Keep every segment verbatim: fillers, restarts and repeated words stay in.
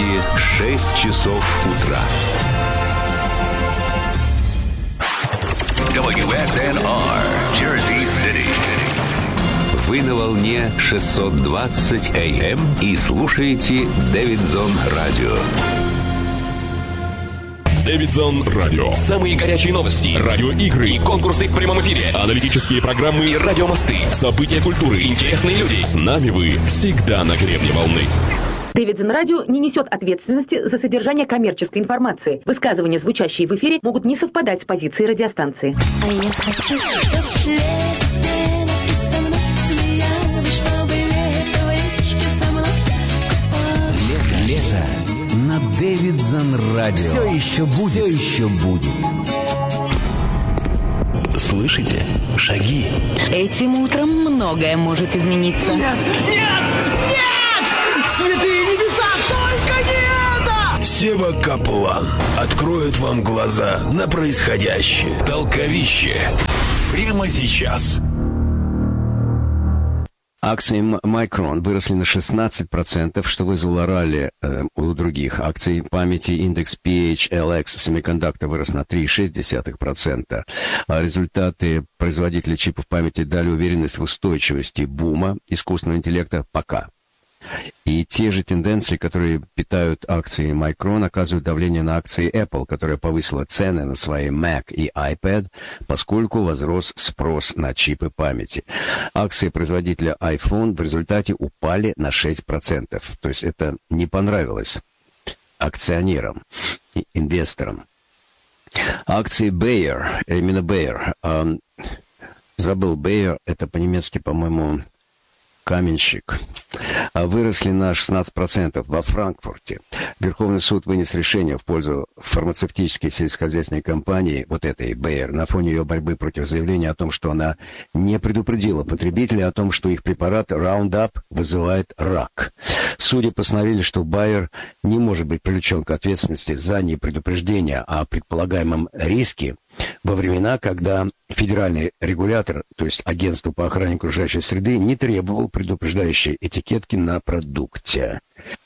Будни шесть часов утра. дабл ю эс эн ар, Jersey City. Вы на волне шестьсот двадцать эй эм и слушаете Дэвидзон Радио. Дэвидзон Радио. Самые горячие новости, радиоигры и конкурсы в прямом эфире, аналитические программы и радиомосты, события культуры, интересные люди. С нами вы всегда на гребне волны. Дэвидзон Радио не несет ответственности за содержание коммерческой информации. Высказывания, звучащие в эфире, могут не совпадать с позицией радиостанции. А я хочу, чтоб лето со мной смеялось, чтобы лето в речке со мной купалось. Лето, лето на Дэвидзон Радио. Все еще будет, все еще будет. Слышите? Шаги. Этим утром многое может измениться. Нет! Нет! Нет! Святые небеса, только не это! Сева Каплан откроет вам глаза на происходящее. Толковище. Прямо сейчас. Акции Micron выросли на шестнадцать процентов, что вызвало ралли э, у других акций памяти. Индекс пи эйч эл экс Semiconductor вырос на три целых шесть десятых процента. А результаты производителей чипов памяти дали уверенность в устойчивости бума искусственного интеллекта пока. И те же тенденции, которые питают акции Micron, оказывают давление на акции Apple, которая повысила цены на свои Mac и iPad, поскольку возрос спрос на чипы памяти. Акции производителя iPhone в результате упали на шесть процентов. То есть это не понравилось акционерам и инвесторам. Акции Bayer, именно Bayer, э, забыл Bayer, это по-немецки, по-моему, каменщик, выросли на шестнадцать процентов во Франкфурте. Верховный суд вынес решение в пользу фармацевтической сельскохозяйственной компании, вот этой Bayer, на фоне ее борьбы против заявления о том, что она не предупредила потребителей о том, что их препарат Roundup вызывает рак. Судьи постановили, что Bayer не может быть привлечен к ответственности за непредупреждение о предполагаемом риске во времена, когда федеральный регулятор, то есть агентство по охране окружающей среды, не требовал предупреждающей этикетки на продукте.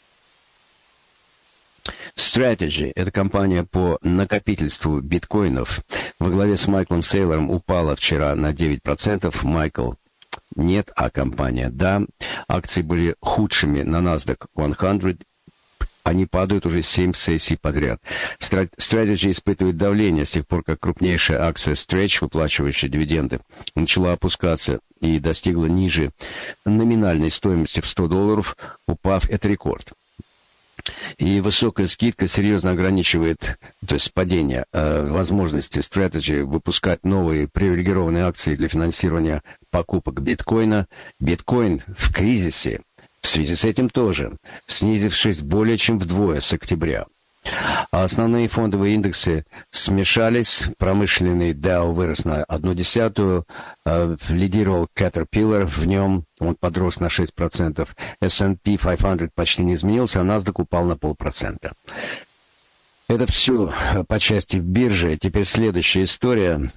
Strategy – это компания по накопительству биткоинов. Во главе с Майклом Сейлором упала вчера на девять процентов. Майкл нет, а компания да. Акции были худшими на NASDAQ сто. Они падают уже семь сессий подряд. Strategy испытывает давление с тех пор, как крупнейшая акция Stretch, выплачивающая дивиденды, начала опускаться и достигла ниже номинальной стоимости в сто долларов, упав, это рекорд. И высокая скидка серьезно ограничивает, то есть падение э, возможности Strategy выпускать новые привилегированные акции для финансирования покупок биткоина. Биткоин в кризисе. В связи с этим тоже, снизившись более чем вдвое с октября. А основные фондовые индексы смешались. Промышленный Dow вырос на одну десятую, э, лидировал Caterpillar, в нем он подрос на шесть процентов. эс энд пи пятьсот почти не изменился, а NASDAQ упал на полпроцента. Это все по части биржи. Теперь следующая история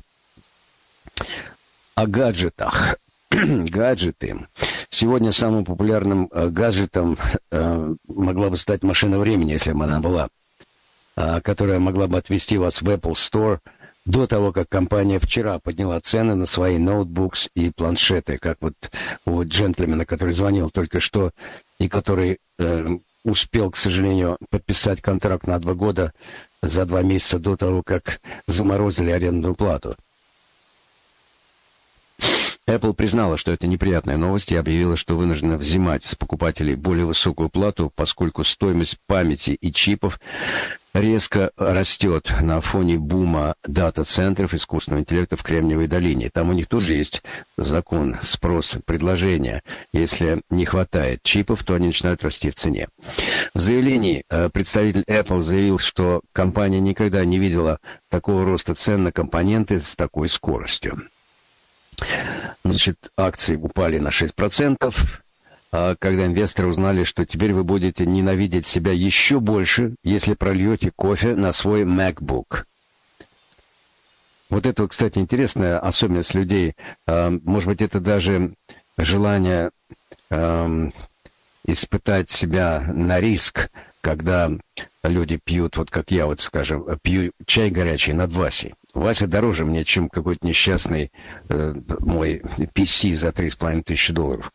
о гаджетах. Гаджеты. Сегодня самым популярным э, гаджетом э, могла бы стать машина времени, если бы она была, э, которая могла бы отвезти вас в Apple Store до того, как компания вчера подняла цены на свои ноутбукс и планшеты, как вот у джентльмена, который звонил только что и который э, успел, к сожалению, подписать контракт на два года за два месяца до того, как заморозили арендную плату. Apple признала, что это неприятная новость, и объявила, что вынуждена взимать с покупателей более высокую плату, поскольку стоимость памяти и чипов резко растет на фоне бума дата-центров искусственного интеллекта в Кремниевой долине. Там у них тоже есть закон спрос-предложения. Если не хватает чипов, то они начинают расти в цене. В заявлении представитель Apple заявил, что компания никогда не видела такого роста цен на компоненты с такой скоростью. Значит, акции упали на шесть процентов, когда инвесторы узнали, что теперь вы будете ненавидеть себя еще больше, если прольете кофе на свой MacBook. Вот это, кстати, интересная особенность людей. Может быть, это даже желание испытать себя на риск, когда люди пьют, вот как я вот, скажем, пью чай горячий над Васей. Вася дороже мне, чем какой-то несчастный э, мой пи си за три с половиной тысячи долларов.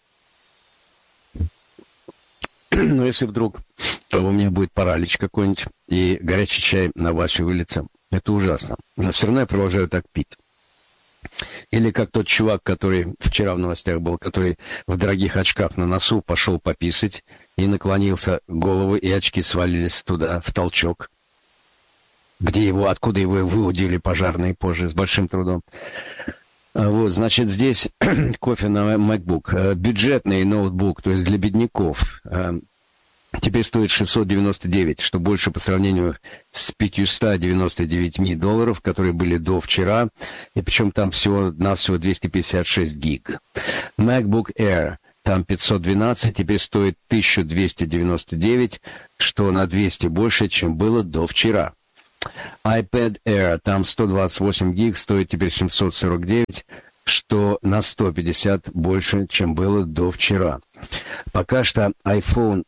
Но если вдруг у меня будет паралич какой-нибудь, и горячий чай на Васю выльется, это ужасно. Но все равно я продолжаю так пить. Или как тот чувак, который вчера в новостях был, который в дорогих очках на носу пошел пописать и наклонился голову, и очки свалились туда, в толчок, где его, откуда его выудили пожарные позже с большим трудом. Вот, значит, здесь кофе на MacBook. Бюджетный ноутбук, то есть для бедняков, теперь стоит шестьсот девяносто девять, что больше по сравнению с пятьсот девяносто девять долларов, которые были до вчера, и причем там всего-навсего двести пятьдесят шесть гиг. MacBook Air, там пятьсот двенадцать, теперь стоит тысяча двести девяносто девять, что на двести больше, чем было до вчера. iPad Air, там сто двадцать восемь гиг, стоит теперь семьсот сорок девять, что на сто пятьдесят больше, чем было до вчера. Пока что iPhone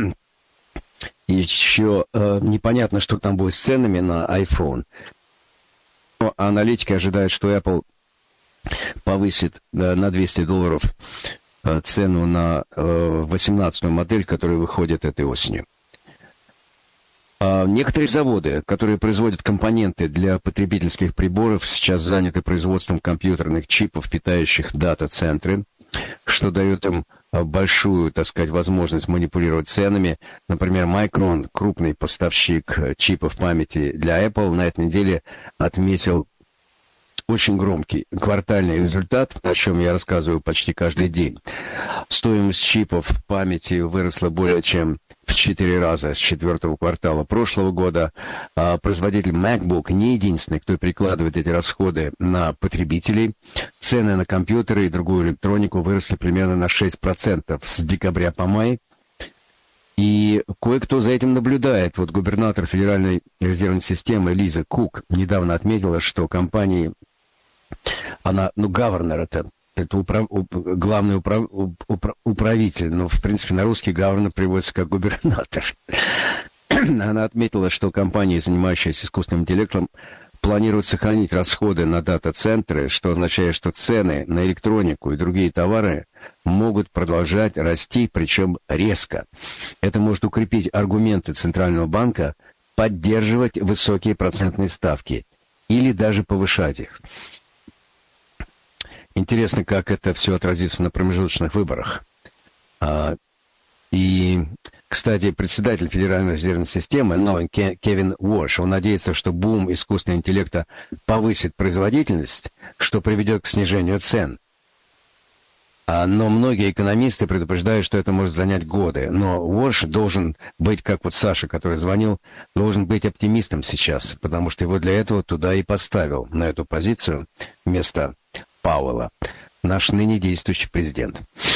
еще э, непонятно, что там будет с ценами на iPhone. Но аналитики ожидают, что Apple повысит э, на двести долларов э, цену на э, восемнадцатую модель, которая выходит этой осенью. Некоторые заводы, которые производят компоненты для потребительских приборов, сейчас заняты производством компьютерных чипов, питающих дата-центры, что дает им большую, так сказать, возможность манипулировать ценами. Например, Micron, крупный поставщик чипов памяти для Apple, на этой неделе отметил очень громкий квартальный результат, о чем я рассказываю почти каждый день. Стоимость чипов памяти выросла более чем в четыре раза с четвертого квартала прошлого года. А производитель MacBook не единственный, кто перекладывает эти расходы на потребителей. Цены на компьютеры и другую электронику выросли примерно на шесть процентов с декабря по май. И кое-кто за этим наблюдает. Вот губернатор Федеральной резервной системы Лиза Кук недавно отметила, что компании, она, ну, governor это, это управ, уп, главный управ, уп, управитель, но, в принципе, на русский governor переводится как губернатор. Она отметила, что компании, занимающиеся искусственным интеллектом, планируют сохранить расходы на дата-центры, что означает, что цены на электронику и другие товары могут продолжать расти, причем резко. Это может укрепить аргументы Центрального банка поддерживать высокие процентные ставки или даже повышать их. Интересно, как это все отразится на промежуточных выборах. И, кстати, председатель Федеральной резервной системы, новый Кевин Уорш, он надеется, что бум искусственного интеллекта повысит производительность, что приведет к снижению цен. Но многие экономисты предупреждают, что это может занять годы. Но Уорш должен быть, как вот Саша, который звонил, должен быть оптимистом сейчас, потому что его для этого туда и поставил, на эту позицию, вместо Пауэлла, наш ныне действующий президент.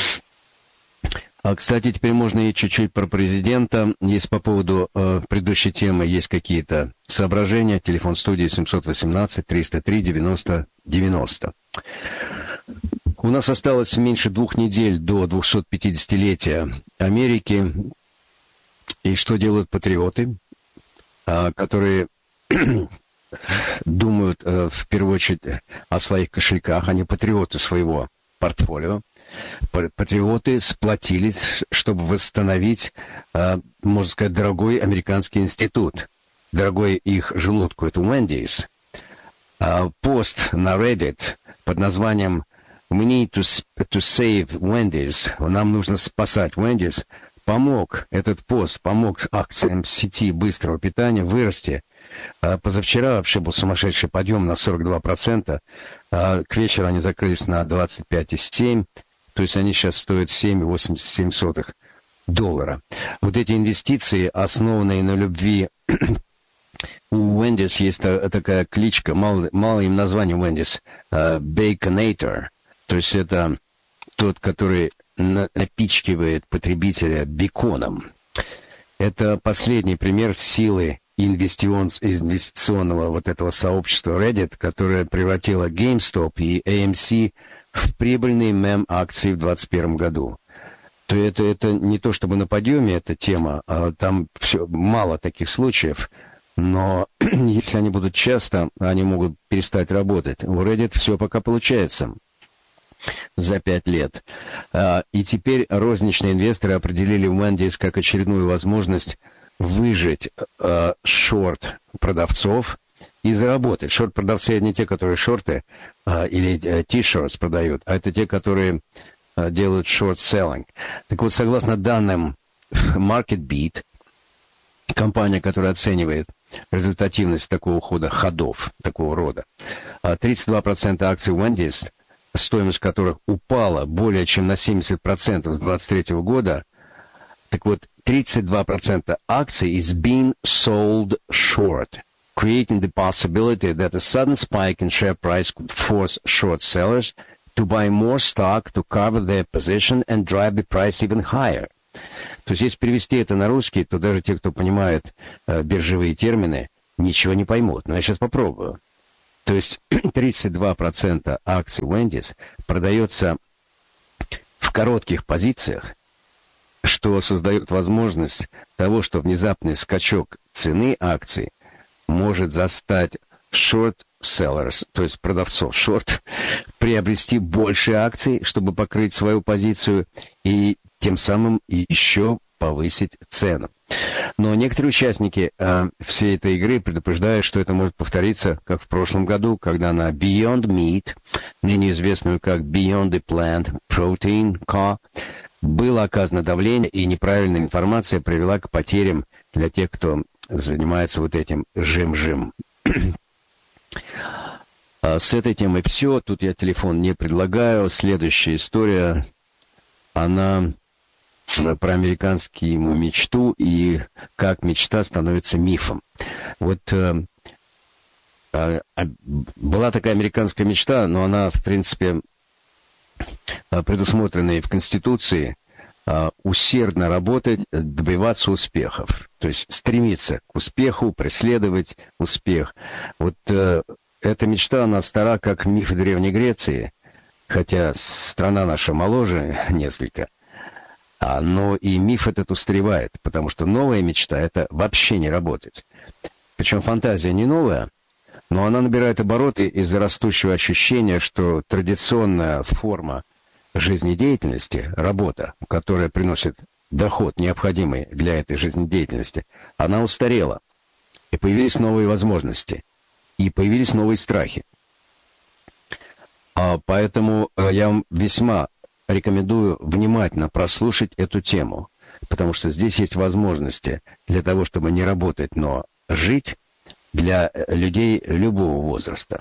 А, кстати, теперь можно и чуть-чуть про президента. Если по поводу э, предыдущей темы есть какие-то соображения, телефон студии семьсот восемнадцать триста три девяносто девяносто. У нас осталось меньше двух недель до двухсотпятидесятилетия Америки. И что делают патриоты, э, которые думают э, в первую очередь о своих кошельках, они патриоты своего портфолио. Патриоты сплотились, чтобы восстановить, э, можно сказать, дорогой американский институт, дорогой их желудку, это Wendy's. Э, пост на Reddit под названием «We need to, to save Wendy's», нам нужно спасать Wendy's, помог, этот пост помог акциям сети быстрого питания вырасти. А позавчера вообще был сумасшедший подъем на сорок два процента, а к вечеру они закрылись на двадцать пять целых семь десятых, то есть они сейчас стоят семь целых восемьдесят семь сотых доллара. Вот эти инвестиции, основанные на любви, у Wendy's есть такая кличка, мало, мало им названия Wendy's, uh, Baconator, то есть это тот, который напичкивает потребителя беконом. Это последний пример силы инвестиционного вот этого сообщества Reddit, которое превратило GameStop и эй эм си в прибыльные мем-акции в двадцать первом году. то это, это не то чтобы на подъеме эта тема, а там все, мало таких случаев, но если они будут часто, они могут перестать работать. У Reddit все пока получается за пять лет. И теперь розничные инвесторы определили Wendy's как очередную возможность выжать шорт продавцов и заработать. Шорт-продавцы — это не те, которые шорты или t-shirts продают, а это те, которые делают short-selling. Так вот, согласно данным MarketBeat, компания, которая оценивает результативность такого хода ходов, такого рода, тридцать два процента акций Wendy's, стоимость которых упала более чем на семьдесят процентов с двадцать третьего года, так вот, тридцать два процента акций is being sold short, creating the possibility that a sudden spike in share price could force short sellers to buy more stock to cover their position and drive the price even higher. То есть, если перевести это на русский, то даже те, кто понимает э, биржевые термины, ничего не поймут. Но я сейчас попробую. То есть, тридцать два процента акций Wendy's продается в коротких позициях, что создает возможность того, что внезапный скачок цены акций может застать short sellers, то есть продавцов short, приобрести больше акций, чтобы покрыть свою позицию и тем самым еще повысить цену. Но некоторые участники э, всей этой игры предупреждают, что это может повториться, как в прошлом году, когда на Beyond Meat, ныне известную как Beyond the Plant Protein Co., было оказано давление, и неправильная информация привела к потерям для тех, кто занимается вот этим жим-жим. С этой темой все. Тут я телефон не предлагаю. Следующая история, она про американскую мечту и как мечта становится мифом. Вот э, э, была такая американская мечта, но она, в принципе, предусмотрена и в Конституции, э, усердно работать, добиваться успехов. То есть стремиться к успеху, преследовать успех. Вот э, эта мечта, она стара, как миф Древней Греции, хотя страна наша моложе несколько. А, но и миф этот устаревает, потому что новая мечта — это вообще не работать. Причем фантазия не новая, но она набирает обороты из-за растущего ощущения, что традиционная форма жизнедеятельности, работа, которая приносит доход, необходимый для этой жизнедеятельности, она устарела. И появились новые возможности, и появились новые страхи. А поэтому я вам весьма рекомендую внимательно прослушать эту тему, потому что здесь есть возможности для того, чтобы не работать, но жить для людей любого возраста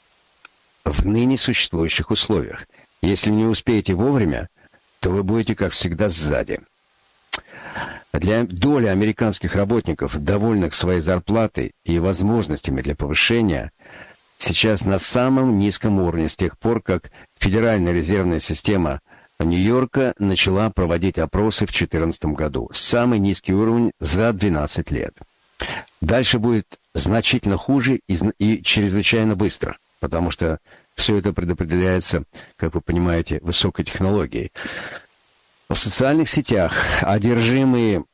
в ныне существующих условиях. Если не успеете вовремя, то вы будете, как всегда, сзади. Для доли американских работников, довольных своей зарплатой и возможностями для повышения, сейчас на самом низком уровне с тех пор, как Федеральная резервная система Нью-Йорка начала проводить опросы в две тысячи четырнадцатом году. Самый низкий уровень за двенадцать лет. Дальше будет значительно хуже и, и чрезвычайно быстро, потому что все это предопределяется, как вы понимаете, высокой технологией. В социальных сетях одержимые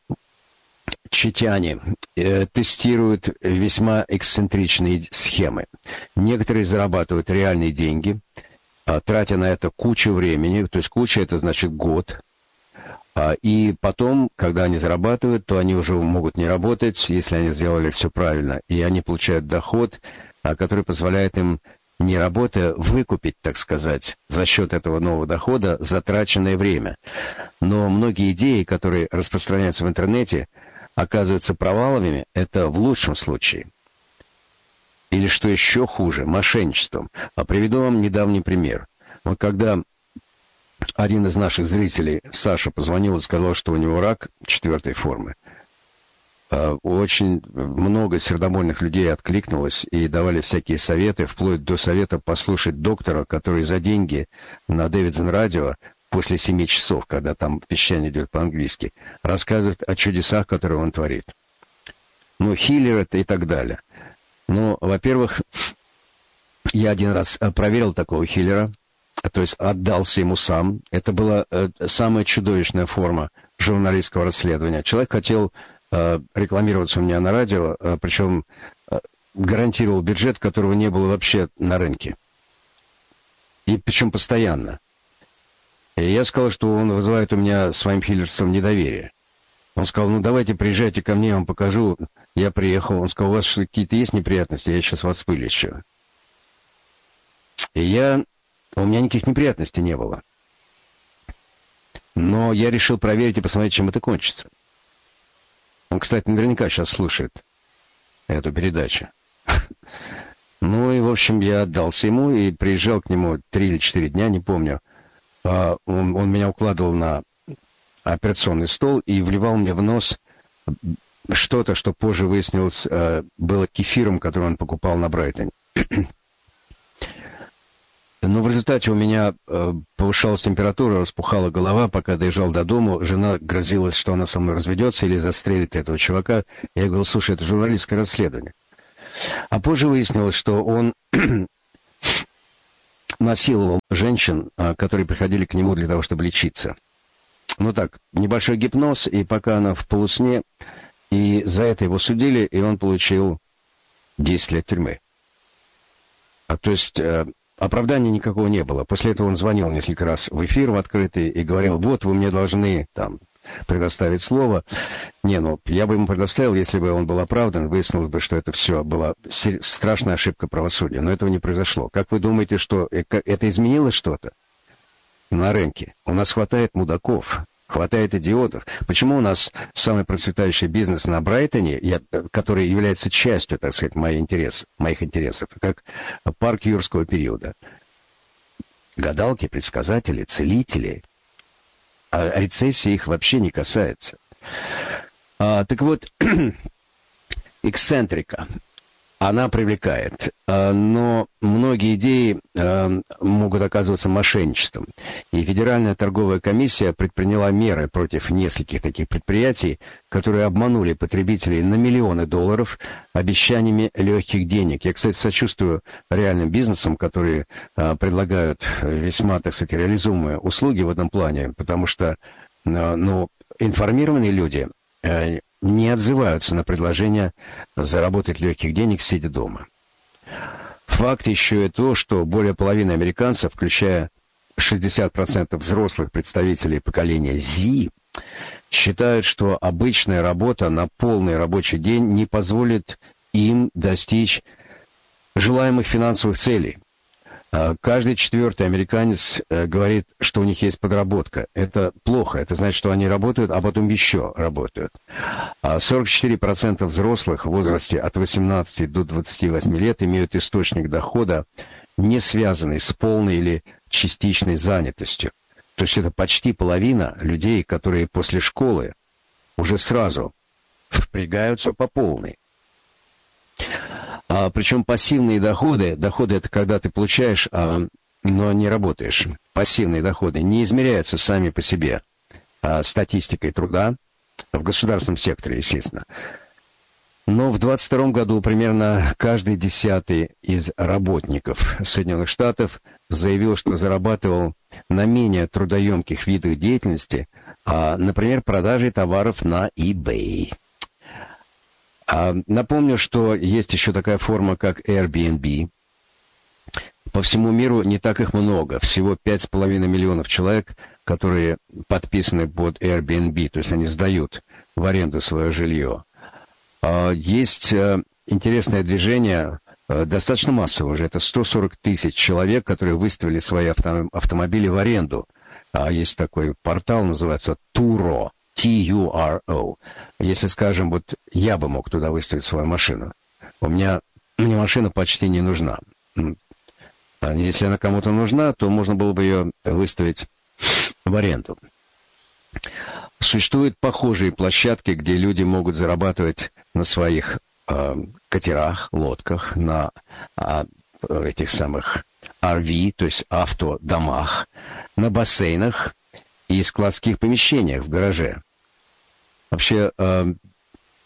читяне э, тестируют весьма эксцентричные схемы. Некоторые зарабатывают реальные деньги, э, тратя на это кучу времени, то есть куча — это значит год. А, и потом, когда они зарабатывают, то они уже могут не работать, если они сделали все правильно, и они получают доход, а, который позволяет им, не работая, выкупить, так сказать, за счет этого нового дохода затраченное время. Но многие идеи, которые распространяются в интернете, оказываются провалами, это в лучшем случае. Или, что еще хуже, мошенничеством. А приведу вам недавний пример. Вот когда один из наших зрителей, Саша, позвонил и сказал, что у него рак четвертой формы, очень много сердобольных людей откликнулось и давали всякие советы, вплоть до совета послушать доктора, который за деньги на Дэвидсон радио после семи часов, когда там вещание идет по-английски, рассказывает о чудесах, которые он творит. Ну, хиллер это и так далее. Ну, во-первых, я один раз проверил такого хиллера, то есть отдался ему сам. Это была э, самая чудовищная форма журналистского расследования. Человек хотел э, рекламироваться у меня на радио, э, причем э, гарантировал бюджет, которого не было вообще на рынке. И причем постоянно. И я сказал, что он вызывает у меня своим хиллерством недоверие. Он сказал, ну давайте приезжайте ко мне, я вам покажу. Я приехал, он сказал, у вас какие-то есть неприятности, я сейчас вас вылечу. И я... У меня никаких неприятностей не было. Но я решил проверить и посмотреть, чем это кончится. Он, кстати, наверняка сейчас слушает эту передачу. Ну и, в общем, я отдался ему и приезжал к нему три или четыре дня, не помню. Он, он меня укладывал на операционный стол и вливал мне в нос что-то, что позже выяснилось, было кефиром, который он покупал на Брайтоне. Но в результате у меня э, повышалась температура, распухала голова, пока доезжал до дому. Жена грозилась, что она со мной разведется или застрелит этого чувака. Я говорил, слушай, это журналистское расследование. А позже выяснилось, что он насиловал женщин, которые приходили к нему для того, чтобы лечиться. Ну так, небольшой гипноз, и пока она в полусне, и за это его судили, и он получил десять лет тюрьмы. А, то есть... Э, Оправдания никакого не было. После этого он звонил несколько раз в эфир в открытый и говорил, вот, вы мне должны там предоставить слово. Не, ну, я бы ему предоставил, если бы он был оправдан, выяснилось бы, что это все была страшная ошибка правосудия. Но этого не произошло. Как вы думаете, что это изменило что-то на рынке? У нас хватает мудаков. Хватает идиотов. Почему у нас самый процветающий бизнес на Брайтоне, я, который является частью, так сказать, моих интересов, моих интересов, как парк юрского периода? Гадалки, предсказатели, целители. А рецессия их вообще не касается. А, так вот, эксцентрика. Она привлекает, но многие идеи могут оказываться мошенничеством. И Федеральная торговая комиссия предприняла меры против нескольких таких предприятий, которые обманули потребителей на миллионы долларов обещаниями легких денег. Я, кстати, сочувствую реальным бизнесам, которые предлагают весьма, так сказать, реализуемые услуги в этом плане, потому что ну, информированные люди не отзываются на предложение заработать легких денег, сидя дома. Факт еще и то, что более половины американцев, включая шестьдесят процентов взрослых представителей поколения Z, считают, что обычная работа на полный рабочий день не позволит им достичь желаемых финансовых целей. Каждый четвертый американец говорит, что у них есть подработка. Это плохо. Это значит, что они работают, а потом еще работают. сорок четыре процента взрослых в возрасте от восемнадцати до двадцати восьми лет имеют источник дохода, не связанный с полной или частичной занятостью. То есть это почти половина людей, которые после школы уже сразу впрягаются по полной. А, причем пассивные доходы, доходы это когда ты получаешь, а, но не работаешь. Пассивные доходы не измеряются сами по себе а, статистикой труда в государственном секторе, естественно. Но в двадцать втором году примерно каждый десятый из работников Соединенных Штатов заявил, что зарабатывал на менее трудоемких видах деятельности, а, например, продажей товаров на eBay. А, напомню, что есть еще такая форма, как Airbnb. По всему миру не так их много. Всего пять с половиной миллионов человек, которые подписаны под Airbnb, то есть они сдают в аренду свое жилье. А, есть а, интересное движение, а, достаточно массовое уже. Это сто сорок тысяч человек, которые выставили свои авто, автомобили в аренду. А, есть такой портал, называется Turo. T U R O. Если, скажем, вот я бы мог туда выставить свою машину. У меня, мне машина почти не нужна. А если она кому-то нужна, то можно было бы ее выставить в аренду. Существуют похожие площадки, где люди могут зарабатывать на своих э, катерах, лодках, на э, этих самых ар ви, то есть автодомах, на бассейнах и складских помещениях в гараже. Вообще, э,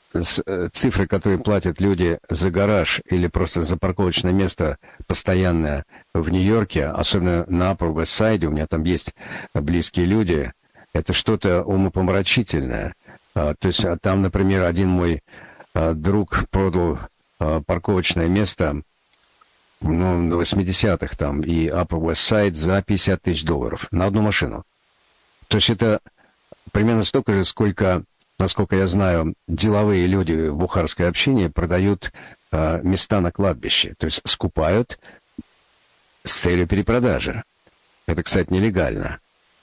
цифры, которые платят люди за гараж или просто за парковочное место постоянное в Нью-Йорке, особенно на Upper West Side, у меня там есть близкие люди, это что-то умопомрачительное. То есть там, например, один мой друг продал парковочное место, ну, на восьмидесятых там и Upper West Side за пятьдесят тысяч долларов на одну машину. То есть это примерно столько же, сколько, насколько я знаю, деловые люди в бухарской общине продают э, места на кладбище. То есть скупают с целью перепродажи. Это, кстати, нелегально.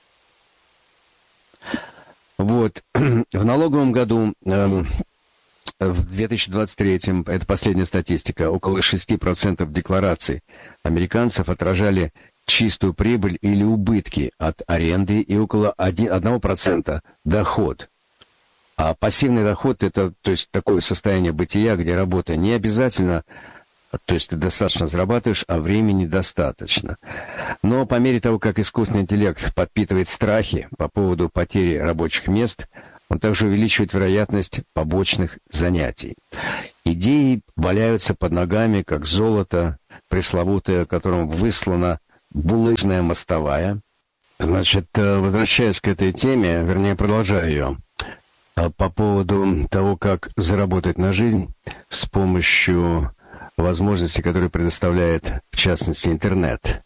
Вот. В налоговом году, э, в две тысячи двадцать третьем, это последняя статистика, около шесть процентов деклараций американцев отражали чистую прибыль или убытки от аренды и около одного процента доход. А пассивный доход – это, то есть, такое состояние бытия, где работа не обязательно, то есть ты достаточно зарабатываешь, а времени достаточно. Но по мере того, как искусственный интеллект подпитывает страхи по поводу потери рабочих мест, он также увеличивает вероятность побочных занятий. Идеи валяются под ногами, как золото, пресловутое, которым выслана булыжная мостовая. Значит, возвращаясь к этой теме, вернее, продолжаю ее, по поводу того, как заработать на жизнь с помощью возможностей, которые предоставляет, в частности, интернет.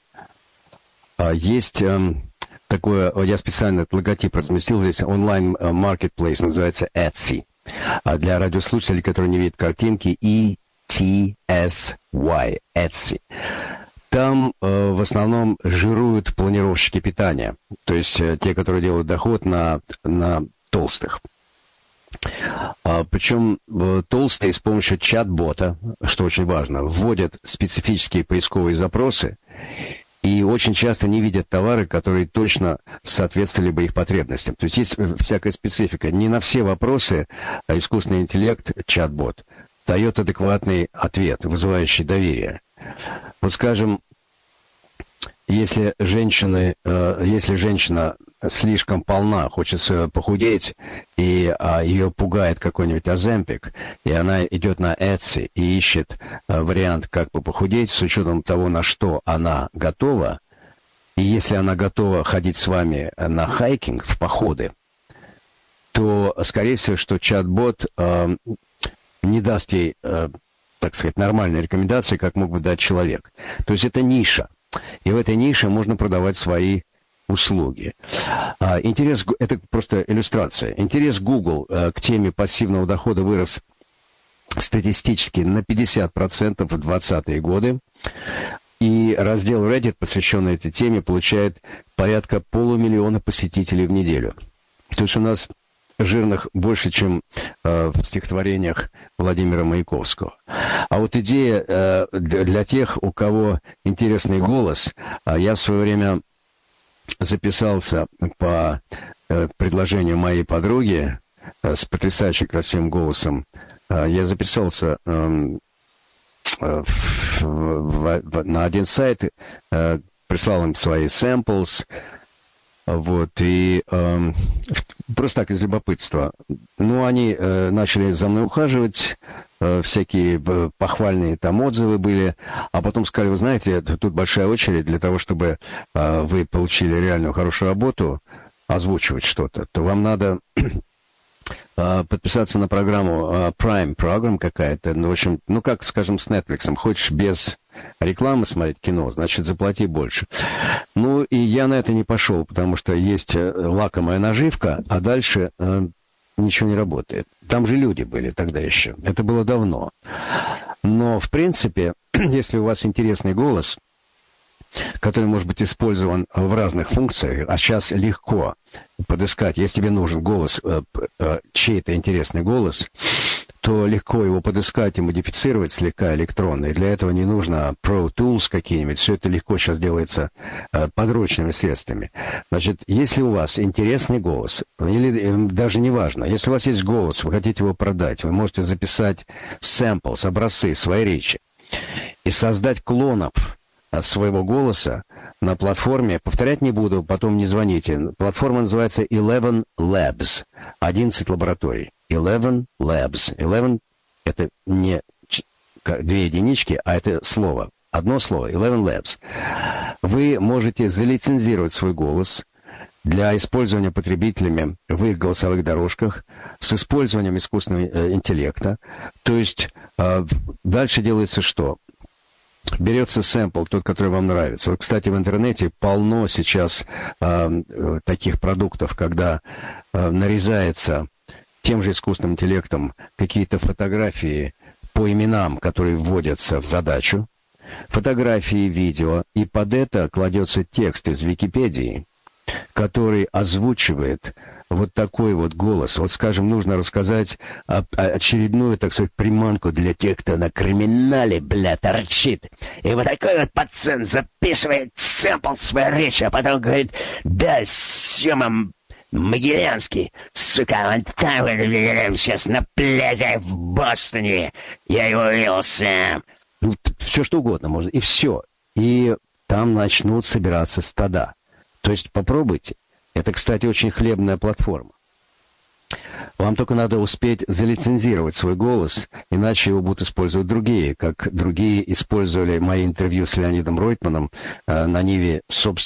Есть такое, я специально этот логотип разместил здесь, онлайн-маркетплейс, называется Etsy. А для радиослушателей, которые не видят картинки, и ти эс уай, Etsy. Там э, в основном жируют планировщики питания, то есть э, те, которые делают доход на, на толстых. А, причем э, толстые с помощью чат-бота, что очень важно, вводят специфические поисковые запросы и очень часто не видят товары, которые точно соответствовали бы их потребностям. То есть есть всякая специфика. Не на все вопросы а искусственный интеллект, чат-бот, дает адекватный ответ, вызывающий доверие. Вот скажем, если женщины, э, если женщина слишком полна, хочется похудеть, и а, ее пугает какой-нибудь Оземпик, и она идет на Etsy и ищет а, вариант, как бы похудеть, с учетом того, на что она готова, и если она готова ходить с вами на хайкинг, в походы, то, скорее всего, что чат-бот э, не даст ей, э, так сказать, нормальные рекомендации, как мог бы дать человек. То есть это ниша. И в этой нише можно продавать свои услуги. А, интерес, это просто иллюстрация. Интерес Google а, к теме пассивного дохода вырос статистически на пятьдесят процентов в двадцатые годы. И раздел Reddit, посвященный этой теме, получает порядка полумиллиона посетителей в неделю. То есть у нас жирных больше, чем э, в стихотворениях Владимира Маяковского. А вот идея э, для тех, у кого интересный голос, э, я в свое время записался по э, предложению моей подруги э, с потрясающе красивым голосом. Э, я записался э, э, в, в, в, на один сайт, э, прислал им свои samples. Вот, и э, просто так из любопытства. Ну, они э, начали за мной ухаживать, э, всякие э, похвальные там отзывы были, а потом сказали, вы знаете, тут большая очередь для того, чтобы э, вы получили реальную хорошую работу, озвучивать что-то, то вам надо э, подписаться на программу э, Prime Program какая-то, ну, в общем, ну, как, скажем, с Netflix, хочешь без рекламы смотреть кино, значит, заплати больше. Ну, и я на это не пошел, потому что есть лакомая наживка, а дальше э, ничего не работает. Там же люди были тогда еще. Это было давно. Но, в принципе, если у вас интересный голос, который может быть использован в разных функциях, а сейчас легко подыскать, если тебе нужен голос, э, э, чей-то интересный голос, то легко его подыскать и модифицировать слегка электронно. И для этого не нужно Pro Tools какие-нибудь. Все это легко сейчас делается э, подручными средствами. Значит, если у вас интересный голос, или э, даже не важно, если у вас есть голос, вы хотите его продать, вы можете записать samples, образцы своей речи и создать клонов своего голоса на платформе. Повторять не буду, потом не звоните. Платформа называется Eleven Labs, одиннадцать лабораторий. Eleven Labs. Eleven — это не две единички, а это слово. Одно слово. Eleven Labs. Вы можете залицензировать свой голос для использования потребителями в их голосовых дорожках с использованием искусственного интеллекта. То есть дальше делается что? Берется сэмпл, тот, который вам нравится. Вот, кстати, в интернете полно сейчас э, таких продуктов, когда э, нарезается тем же искусственным интеллектом какие-то фотографии по именам, которые вводятся в задачу, фотографии, видео, и под это кладется текст из Википедии, который озвучивает вот такой вот голос. Вот, скажем, нужно рассказать очередную, так сказать, приманку для тех, кто на криминале, бля, торчит. И вот такой вот пацан записывает сэмпл своей речи, а потом говорит: да, Сёма Могилянский, сука, он там сейчас на пляже в Бостоне. Я его видел сам. Ну, все что угодно можно. И все. И там начнут собираться стада. То есть попробуйте. Это, кстати, очень хлебная платформа. Вам только надо успеть залицензировать свой голос, иначе его будут использовать другие, как другие использовали мои интервью с Леонидом Ройтманом э, на ниве собственного